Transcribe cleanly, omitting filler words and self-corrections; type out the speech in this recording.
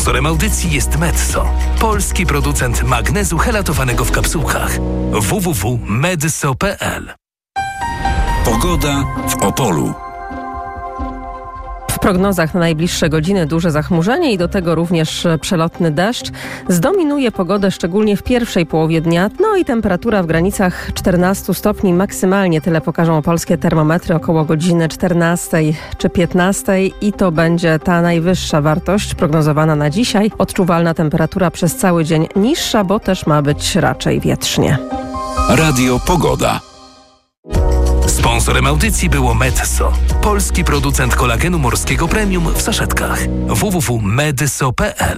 Sponsorem audycji jest Medzo, polski producent magnezu helatowanego w kapsułkach. www.medzo.pl. Pogoda w Opolu. W prognozach na najbliższe godziny duże zachmurzenie i do tego również przelotny deszcz. Zdominuje pogodę szczególnie w pierwszej połowie dnia. No i temperatura w granicach 14 stopni. Maksymalnie tyle pokażą polskie termometry około godziny 14 czy 15 i to będzie ta najwyższa wartość prognozowana na dzisiaj. Odczuwalna temperatura przez cały dzień niższa, bo też ma być raczej wietrznie. Radio Pogoda. Sponsorem audycji było Medzo, polski producent kolagenu morskiego premium w saszetkach. www.medzo.pl.